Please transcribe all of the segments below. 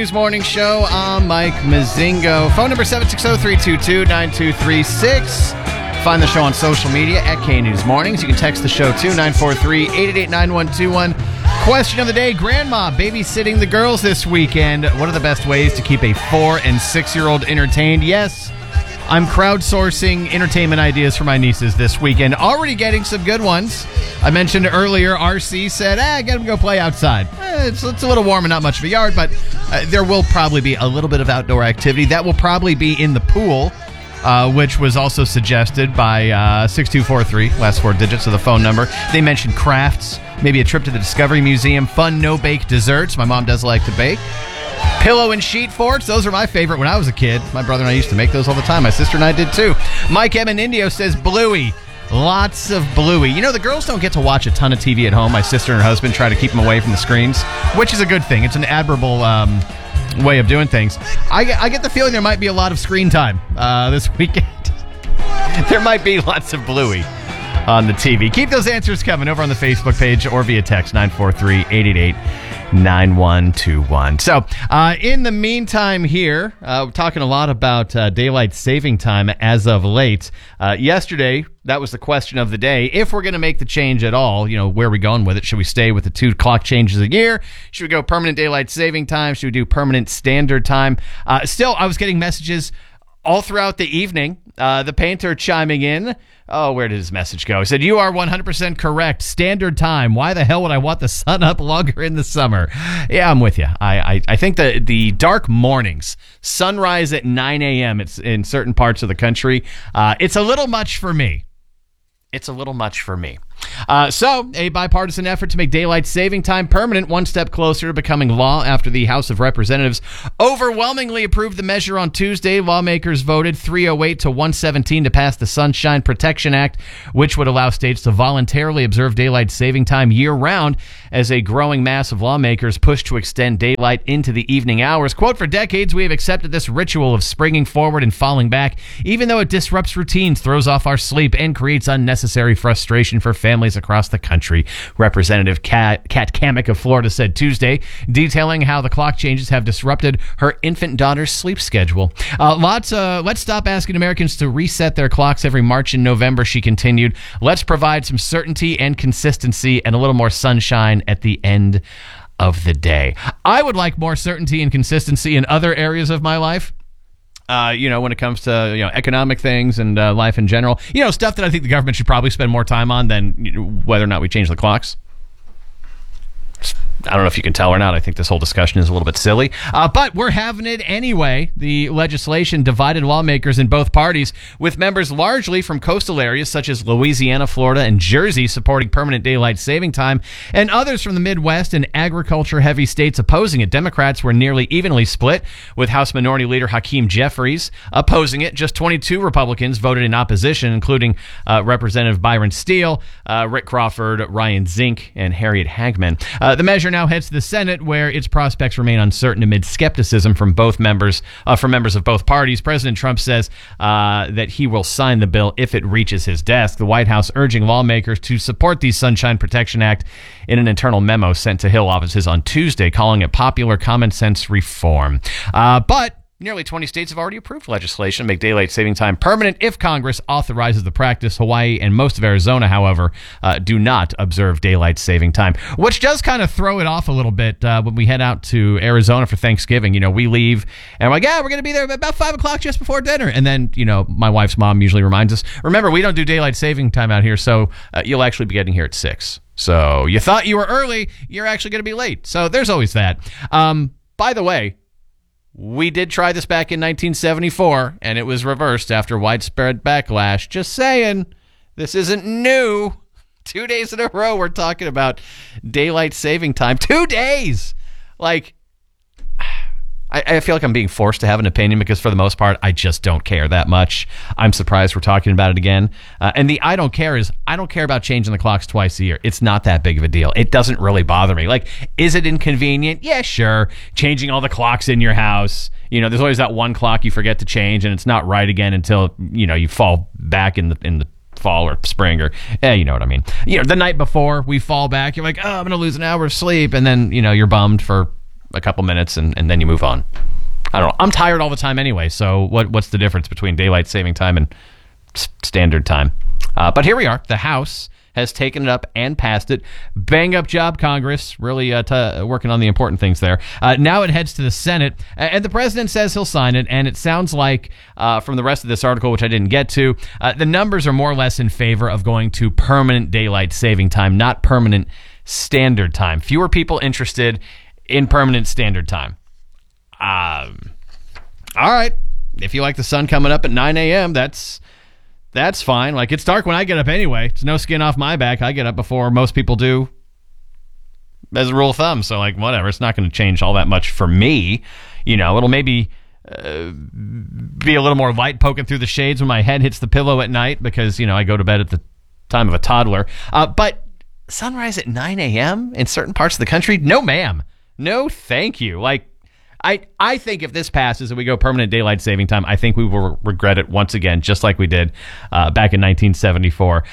News Morning Show. I'm Mike Mazingo. Phone number 760-322-9236. Find the show on social media at K-News Mornings. You can text the show too, 943-888-9121. Question of the day, Grandma babysitting the girls this weekend. What are the best ways to keep a 4- and 6-year-old entertained? Yes, I'm crowdsourcing entertainment ideas for my nieces this weekend. Already getting some good ones. I mentioned earlier, RC said, get them to go play outside. It's a little warm and not much of a yard, but there will probably be a little bit of outdoor activity. That will probably be in the pool, which was also suggested by 6243, last 4 digits of the phone number. They mentioned crafts, maybe a trip to the Discovery Museum, fun no-bake desserts. My mom does like to bake. Pillow and sheet forts, those are my favorite when I was a kid. My brother and I used to make those all the time. My sister and I did too. Mike M. in Indio says Bluey. Lots of Bluey. You know, the girls don't get to watch a ton of TV at home. My sister and her husband try to keep them away from the screens, which is a good thing. It's an admirable way of doing things. I get the feeling there might be a lot of screen time this weekend. There might be lots of Bluey on the TV. Keep those answers coming over on the Facebook page or via text 943-888-9121. So, in the meantime here, we're talking a lot about daylight saving time as of late. Yesterday, that was the question of the day. If we're going to make the change at all, where are we going with it? Should we stay with the 2 clock changes a year? Should we go permanent daylight saving time? Should we do permanent standard time? Still, I was getting messages all throughout the evening. The painter chiming in. Oh, where did his message go? He said, you are 100% correct. Standard time. Why the hell would I want the sun up longer in the summer? Yeah, I'm with you. I think the dark mornings, sunrise at 9 a.m. It's in certain parts of the country. It's a little much for me. So, a bipartisan effort to make daylight saving time permanent, one step closer to becoming law after the House of Representatives overwhelmingly approved the measure on Tuesday. Lawmakers voted 308 to 117 to pass the Sunshine Protection Act, which would allow states to voluntarily observe daylight saving time year-round as a growing mass of lawmakers push to extend daylight into the evening hours. Quote, for decades, we have accepted this ritual of springing forward and falling back, even though it disrupts routines, throws off our sleep, and creates unnecessary frustration for families across the country. Representative Kat Cammack of Florida said Tuesday, detailing how the clock changes have disrupted her infant daughter's sleep schedule. Let's stop asking Americans to reset their clocks every March and November, she continued. Let's provide some certainty and consistency and a little more sunshine at the end of the day. I would like more certainty and consistency in other areas of my life. When it comes to, economic things and life in general, stuff that I think the government should probably spend more time on than whether or not we change the clocks. I don't know if you can tell or not. I think this whole discussion is a little bit silly, but we're having it anyway. The legislation divided lawmakers in both parties, with members largely from coastal areas such as Louisiana, Florida, and Jersey supporting permanent daylight saving time, and others from the Midwest and agriculture-heavy states opposing it. Democrats were nearly evenly split, with House Minority Leader Hakeem Jeffries opposing it. Just 22 Republicans voted in opposition, including Representative Byron Steele, Rick Crawford, Ryan Zink, and Harriet Hagman. The measure now heads to the Senate, where its prospects remain uncertain amid skepticism from members of both parties. President Trump says that he will sign the bill if it reaches his desk. The White House urging lawmakers to support the Sunshine Protection Act in an internal memo sent to Hill offices on Tuesday, calling it popular common sense reform. But nearly 20 states have already approved legislation to make daylight saving time permanent if Congress authorizes the practice. Hawaii and most of Arizona, however, do not observe daylight saving time, which does kind of throw it off a little bit when we head out to Arizona for Thanksgiving. We leave and we're like, we're going to be there about 5 o'clock just before dinner. And then, my wife's mom usually reminds us, remember, we don't do daylight saving time out here, so you'll actually be getting here at 6. So you thought you were early, you're actually going to be late. So there's always that. By the way, we did try this back in 1974, and it was reversed after widespread backlash. Just saying, this isn't new. 2 days in a row, we're talking about daylight saving time. 2 days! I feel like I'm being forced to have an opinion because for the most part, I just don't care that much. I'm surprised we're talking about it again. And the I don't care is I don't care about changing the clocks twice a year. It's not that big of a deal. It doesn't really bother me. Is it inconvenient? Yeah, sure. Changing all the clocks in your house. There's always that one clock you forget to change and it's not right again until, you fall back in the fall or spring or, you know what I mean. The night before we fall back, you're like, I'm going to lose an hour of sleep. And then, you're bummed for a couple minutes, and then you move on. I don't know. I'm tired all the time anyway, so what's the difference between daylight saving time and standard time? But here we are. The House has taken it up and passed it. Bang up job, Congress. Really working on the important things there. Now it heads to the Senate, and the president says he'll sign it, and it sounds like, from the rest of this article, which I didn't get to, the numbers are more or less in favor of going to permanent daylight saving time, not permanent standard time. Fewer people interested in permanent standard time. All right. If you like the sun coming up at 9 a.m., that's fine. Like, it's dark when I get up anyway. It's no skin off my back. I get up before most people do, as a rule of thumb. So, like, whatever. It's not going to change all that much for me. You know, it'll maybe be a little more light poking through the shades when my head hits the pillow at night because, you know, I go to bed at the time of a toddler. But sunrise at 9 a.m. in certain parts of the country? No, ma'am. No, thank you. Like, I think if this passes and we go permanent daylight saving time, I think we will regret it once again, just like we did back in 1974.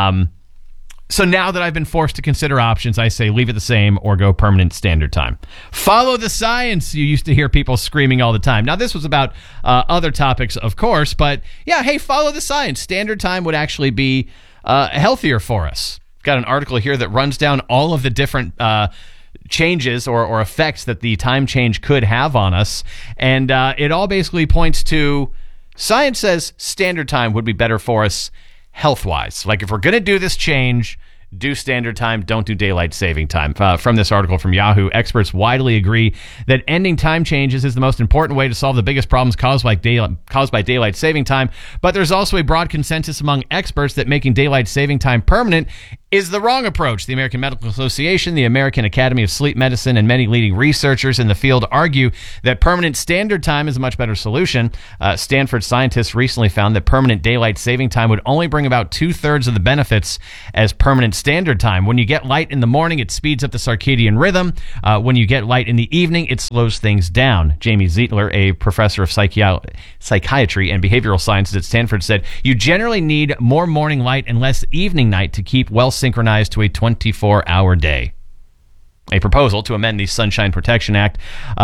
So now that I've been forced to consider options, I say leave it the same or go permanent standard time. Follow the science. You used to hear people screaming all the time. Now, this was about other topics, of course, but yeah, hey, follow the science. Standard time would actually be healthier for us. Got an article here that runs down all of the different changes or effects that the time change could have on us. And it all basically points to science says standard time would be better for us health-wise. Like, if we're going to do this change, do standard time, don't do daylight saving time. From this article from Yahoo, experts widely agree that ending time changes is the most important way to solve the biggest problems caused by daylight saving time. But there's also a broad consensus among experts that making daylight saving time permanent is the wrong approach. The American Medical Association, the American Academy of Sleep Medicine, and many leading researchers in the field argue that permanent standard time is a much better solution. Stanford scientists recently found that permanent daylight saving time would only bring about 2/3 of the benefits as permanent standard time. When you get light in the morning, it speeds up the circadian rhythm. When you get light in the evening, it slows things down. Jamie Zietler, a professor of psychiatry and behavioral sciences at Stanford, said, "You generally need more morning light and less evening night to keep well synchronized to a 24-hour day." A proposal to amend the Sunshine Protection Act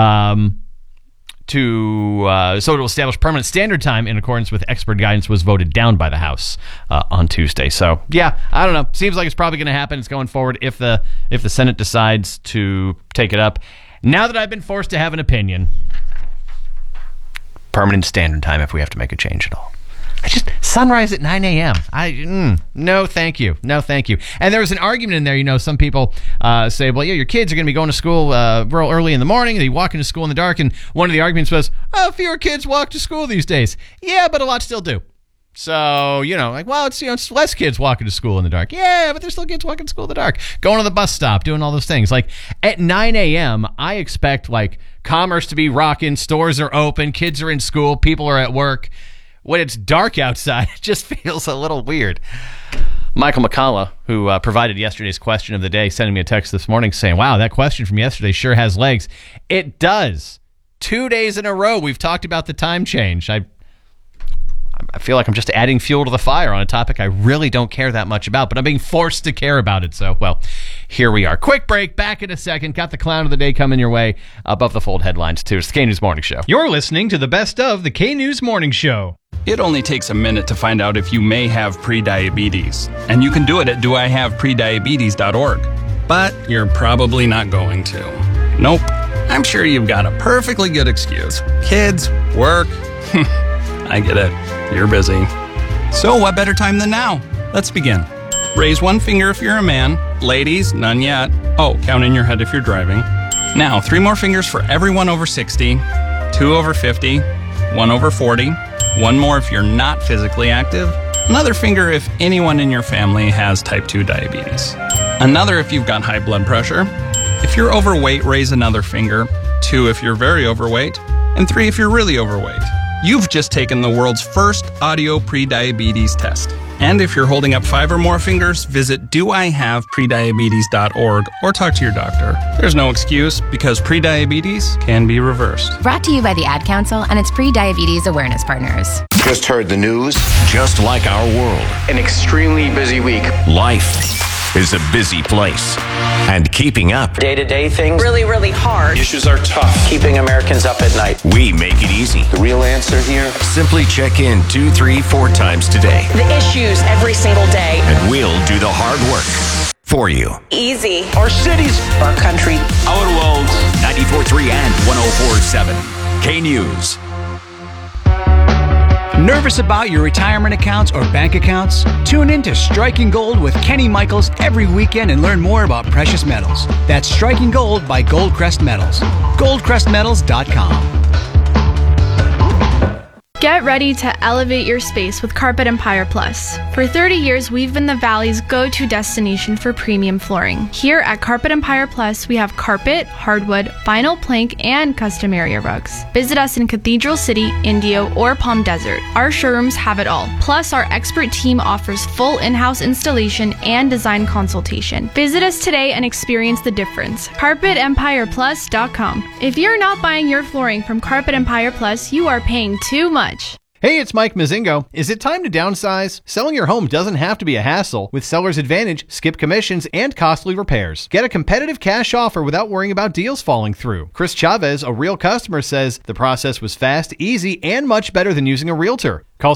so it will establish permanent standard time in accordance with expert guidance was voted down by the House on Tuesday. So, yeah, I don't know. Seems like it's probably going to happen. It's going forward if the Senate decides to take it up. Now that I've been forced to have an opinion, permanent standard time if we have to make a change at all. Sunrise at 9 a.m. No, thank you. No, thank you. And there was an argument in there. You know, some people say, well, yeah, your kids are going to be going to school real early in the morning. They walk into school in the dark. And one of the arguments was, oh, fewer kids walk to school these days. Yeah, but a lot still do. So, you know, like, well, it's less kids walking to school in the dark. Yeah, but there's still kids walking to school in the dark. Going to the bus stop, doing all those things. Like, at 9 a.m., I expect, like, commerce to be rocking. Stores are open. Kids are in school. People are at work. When it's dark outside, it just feels a little weird. Michael McCullough, who provided yesterday's question of the day, sending me a text this morning saying, wow, that question from yesterday sure has legs. It does. 2 days in a row, we've talked about the time change. I feel like I'm just adding fuel to the fire on a topic I really don't care that much about, but I'm being forced to care about it. So, well, here we are. Quick break. Back in a second. Got the clown of the day coming your way above the fold headlines, too. It's the K-News Morning Show. You're listening to the best of the K-News Morning Show. It only takes a minute to find out if you may have prediabetes. And you can do it at doihaveprediabetes.org. But you're probably not going to. Nope. I'm sure you've got a perfectly good excuse. Kids, work. I get it. You're busy. So what better time than now? Let's begin. Raise one finger if you're a man. Ladies, none yet. Oh, count in your head if you're driving. Now, 3 more fingers for everyone over 60, 2 over 50, 1 over 40, 1 more if you're not physically active, another finger if anyone in your family has type 2 diabetes, another if you've got high blood pressure. If you're overweight, raise another finger, 2 if you're very overweight, and 3 if you're really overweight. You've just taken the world's first audio prediabetes test. And if you're holding up 5 or more fingers, visit doihaveprediabetes.org or talk to your doctor. There's no excuse because prediabetes can be reversed. Brought to you by the Ad Council and its pre-diabetes awareness partners. Just heard the news? Just like our world. An extremely busy week. Life. is a busy place. And keeping up, day-to-day things, really, really hard. Issues are tough. Keeping Americans up at night. we make it easy. The real answer here? Simply check in 2, 3, 4 times today, The issues every single day. and we'll do the hard work for you. Easy. Our cities, Our country. our world. 94.3 and 104.7 K-News. Nervous about your retirement accounts or bank accounts? Tune in to Striking Gold with Kenny Michaels every weekend and learn more about precious metals. That's Striking Gold by Goldcrest Metals. GoldcrestMetals.com. Get ready to elevate your space with Carpet Empire Plus. For 30 years, we've been the Valley's go-to destination for premium flooring. Here at Carpet Empire Plus, we have carpet, hardwood, vinyl plank, and custom area rugs. Visit us in Cathedral City, Indio, or Palm Desert. Our showrooms have it all. Plus, our expert team offers full in-house installation and design consultation. Visit us today and experience the difference. CarpetEmpirePlus.com. If you're not buying your flooring from Carpet Empire Plus, you are paying too much. Hey, it's Mike Mazingo. Is it time to downsize? Selling your home doesn't have to be a hassle. With Seller's Advantage, skip commissions, and costly repairs. Get a competitive cash offer without worrying about deals falling through. Chris Chavez, a real customer, says the process was fast, easy, and much better than using a realtor. Call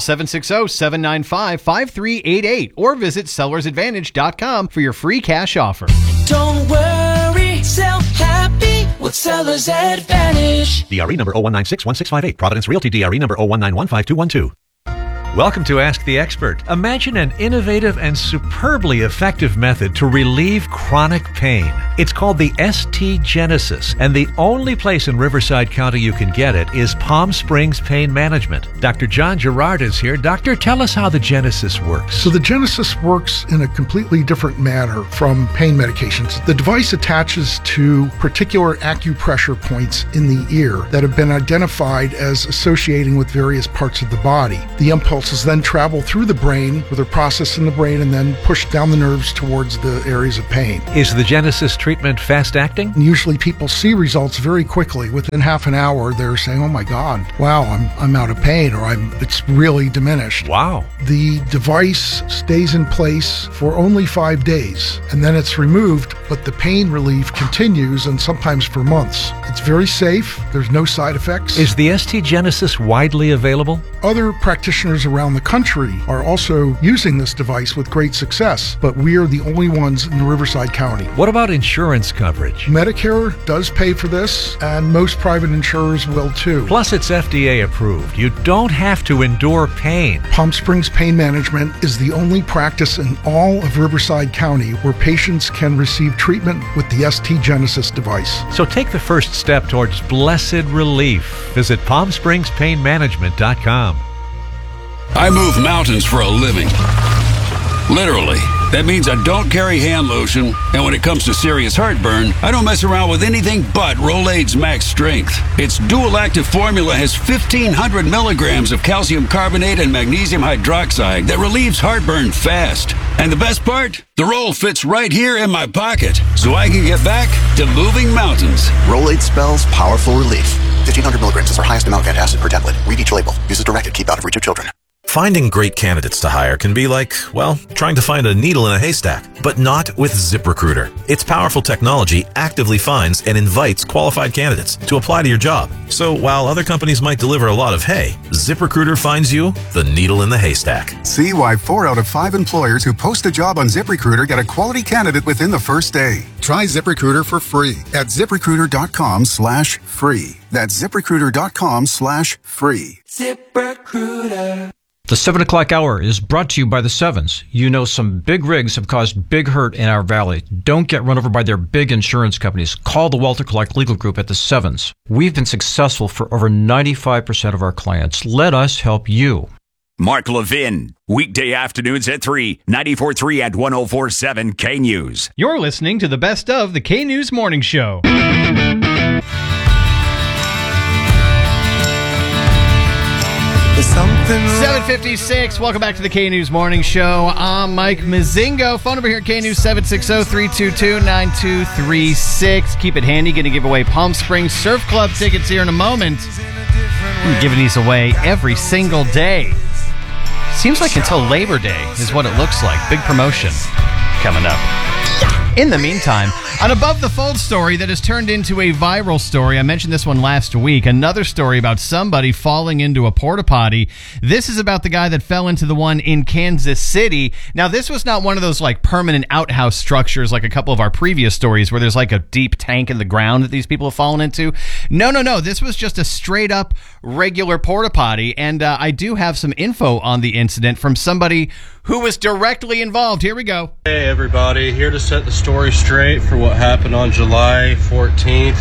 760-795-5388 or visit sellersadvantage.com for your free cash offer. Don't worry, sell happy with Seller's Advantage. DRE number 01961658. Providence Realty DRE number 019152212. Welcome to Ask the Expert. Imagine an innovative and superbly effective method to relieve chronic pain. It's called the ST Genesis, and the only place in Riverside County you can get it is Palm Springs Pain Management. Dr. John Gerard is here. Doctor, tell us how the Genesis works. So the Genesis works in a completely different manner from pain medications. The device attaches to particular acupressure points in the ear that have been identified as associating with various parts of the body. The impulses then travel through the brain, where they're processed in the brain and then pushed down the nerves towards the areas of pain. Is the Genesis treatment fast-acting? Usually people see results very quickly. Within half an hour, they're saying, oh my God, wow, I'm out of pain, or it's really diminished. Wow. The device stays in place for only 5 days, and then it's removed, but the pain relief continues, and sometimes for months. It's very safe. There's no side effects. Is the ST Genesis widely available? Other practitioners around the country are also using this device with great success, but we are the only ones in Riverside County. What about insurance coverage? Medicare does pay for this, and most private insurers will too. Plus, it's FDA approved. You don't have to endure pain. Palm Springs Pain Management is the only practice in all of Riverside County where patients can receive treatment with the ST Genesis device. So take the first step towards blessed relief. Visit PalmSpringsPainManagement.com. I move mountains for a living. Literally. That means I don't carry hand lotion, and when it comes to serious heartburn, I don't mess around with anything but Rolaids Max Strength. Its dual-active formula has 1,500 milligrams of calcium carbonate and magnesium hydroxide that relieves heartburn fast. And the best part? The roll fits right here in my pocket, so I can get back to moving mountains. Rolaids spells powerful relief. 1,500 milligrams is our highest amount of antacid per tablet. Read each label. Use as directed. Keep out of reach of children. Finding great candidates to hire can be like, well, trying to find a needle in a haystack, but not with ZipRecruiter. Its powerful technology actively finds and invites qualified candidates to apply to your job. So while other companies might deliver a lot of hay, ZipRecruiter finds you the needle in the haystack. See why 4 out of 5 employers who post a job on ZipRecruiter get a quality candidate within the first day. Try ZipRecruiter for free at ZipRecruiter.com/free. That's ZipRecruiter.com/free. ZipRecruiter. The 7 o'clock hour is brought to you by the Sevens. You know some big rigs have caused big hurt in our valley. Don't get run over by their big insurance companies. Call the Walter Clark Legal Group at the Sevens. We've been successful for over 95% of our clients. Let us help you. Mark Levin, weekday afternoons at 3, 94.3 and 104.7 K-News. You're listening to the best of the K-News Morning Show. 7:56. Welcome back to the K-News Morning Show. I'm Mike Mazingo. Phone number here at K-News 760-322-9236. Keep it handy. Going to give away Palm Springs Surf Club tickets here in a moment. I'm giving these away every single day. Seems like until Labor Day is what it looks like. Big promotion coming up. In the meantime, an Above the Fold story that has turned into a viral story. I mentioned this one last week. Another story about somebody falling into a porta potty. This is about the guy that fell into the one in Kansas City. Now, this was not one of those like permanent outhouse structures like a couple of our previous stories where there's like a deep tank in the ground that these people have fallen into. No. This was just a straight up regular porta potty. And I do have some info on the incident from somebody who was directly involved. Here we go. Hey everybody, here to set the story straight for what happened on July 14th,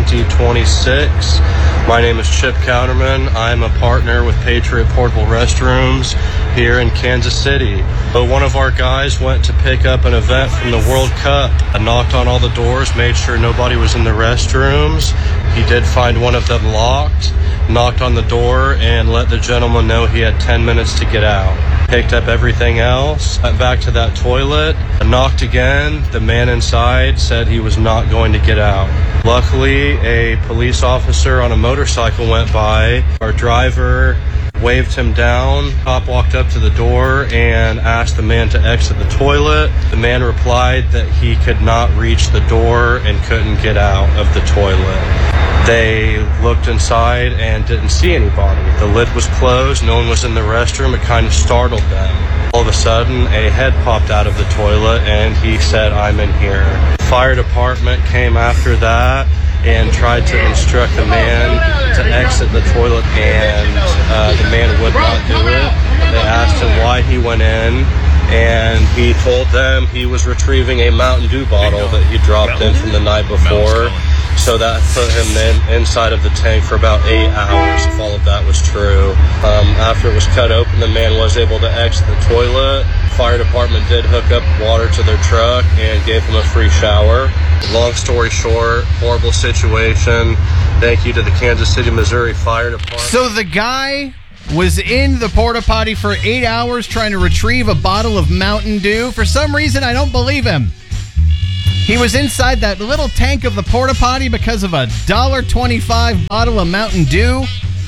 2026. My name is Chip Counterman. I'm a partner with Patriot Portable Restrooms here in Kansas City. So one of our guys went to pick up an event from the World Cup. I knocked on all the doors, made sure nobody was in the restrooms. He did find one of them locked, knocked on the door, and let the gentleman know he had 10 minutes to get out. Picked up everything else, went back to that toilet, knocked again. The man inside said he was not going to get out. Luckily, a police officer on a motorcycle went by. Our driver waved him down. Cop walked up to the door and asked the man to exit the toilet. The man replied that he could not reach the door and couldn't get out of the toilet. They looked inside and didn't see anybody. The lid was closed, no one was in the restroom. It kind of startled them. All of a sudden, a head popped out of the toilet and he said, "I'm in here." Fire department came after that and tried to instruct the man to exit the toilet, and the man would not do it. They asked him why he went in, and he told them he was retrieving a Mountain Dew bottle that he dropped in from the night before. So that put him inside of the tank for about 8 hours, if all of that was true. After it was cut open, the man was able to exit the toilet. Fire department did hook up water to their truck and gave him a free shower. Long story short, horrible situation. Thank you to the Kansas City, Missouri Fire Department. So the guy was in the porta potty for 8 hours trying to retrieve a bottle of Mountain Dew. For some reason, I don't believe him. He was inside that little tank of the porta potty because of a $1.25 bottle of Mountain Dew.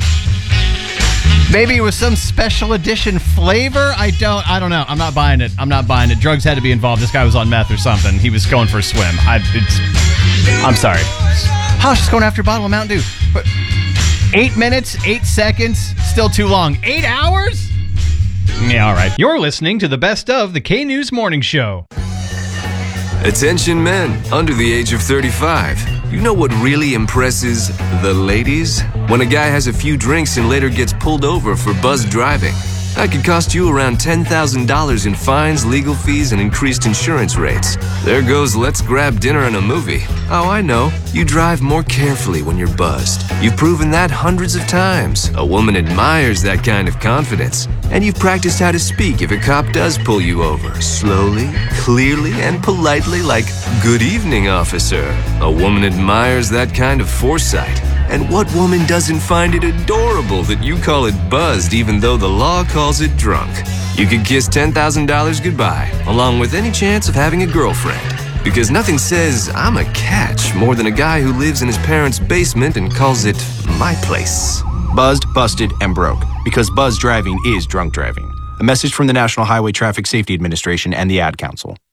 Maybe it was some special edition flavor. I don't know. I'm not buying it. Drugs had to be involved. This guy was on meth or something. He was going for a swim. I'm sorry. I was just going after a bottle of Mountain Dew. But 8 minutes, 8 seconds, still too long. 8 hours? Yeah, all right. You're listening to the best of the K-News Morning Show. Attention men under the age of 35. You know what really impresses the ladies? When a guy has a few drinks and later gets pulled over for buzzed driving. That could cost you around $10,000 in fines, legal fees, and increased insurance rates. There goes let's grab dinner and a movie. Oh, I know. You drive more carefully when you're buzzed. You've proven that hundreds of times. A woman admires that kind of confidence. And you've practiced how to speak if a cop does pull you over. Slowly, clearly, and politely like, "Good evening, officer." A woman admires that kind of foresight. And what woman doesn't find it adorable that you call it buzzed even though the law calls it drunk? You could kiss $10,000 goodbye, along with any chance of having a girlfriend. Because nothing says, "I'm a catch," more than a guy who lives in his parents' basement and calls it my place. Buzzed, busted, and broke. Because buzz driving is drunk driving. A message from the National Highway Traffic Safety Administration and the Ad Council.